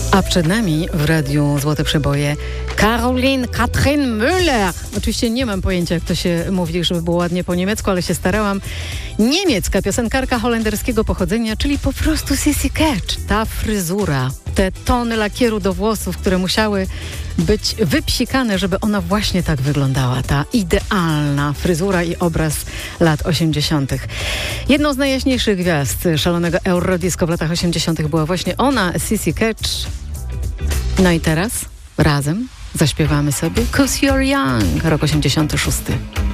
A przed nami w Radiu Złote Przeboje Caroline Katrin Müller. Oczywiście nie mam pojęcia, jak to się mówi, żeby było ładnie po niemiecku, ale się starałam. Niemiecka piosenkarka holenderskiego pochodzenia, czyli po prostu Sissy Catch. Ta fryzura, te tony lakieru do włosów, które musiały być wypsikane, żeby ona właśnie tak wyglądała. Ta idealna fryzura i obraz lat 80. Jedną z najjaśniejszych gwiazd szalonego Eurodisco w latach 80. była właśnie ona, Sissy Catch. No i teraz razem zaśpiewamy sobie 'Cause You're Young, rok 86.